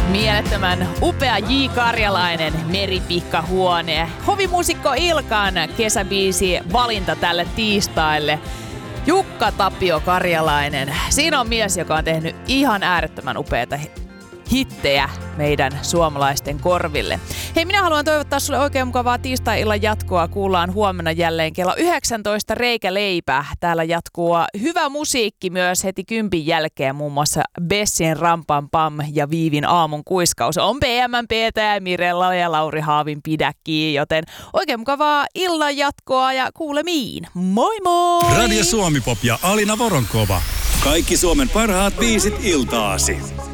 Mielettömän upea J. Karjalainen, Meripikkahuone. Hovimuusikko Ilkan kesäbiisi valinta tälle tiistaille. Jukka Tapio Karjalainen. Siinä on mies, joka on tehnyt ihan äärettömän upeita hittejä meidän suomalaisten korville. Hei, minä haluan toivottaa sulle oikein mukavaa tiistai-illan jatkoa. Kuullaan huomenna jälleen kello 19 Reikäleipä. Täällä jatkuu hyvä musiikki myös heti 10 jälkeen. Muun muassa Bessin Rampam Pam ja Viivin aamun kuiskaus. On PMPtä ja Mirella ja Lauri Haavin pidäkkiin. Joten oikein mukavaa illan jatkoa ja kuulemiin. Moi moi! Radio Suomi Pop ja Alina Voronkova. Kaikki Suomen parhaat biisit iltaasi.